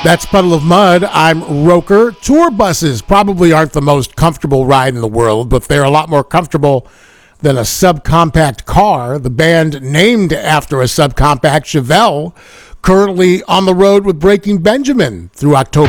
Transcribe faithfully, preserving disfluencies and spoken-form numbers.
That's Puddle of Mud. I'm Roker. Tour buses probably aren't the most comfortable ride in the world, but they're a lot more comfortable than a subcompact car. The band named after a subcompact, Chevelle, currently on the road with Breaking Benjamin through October.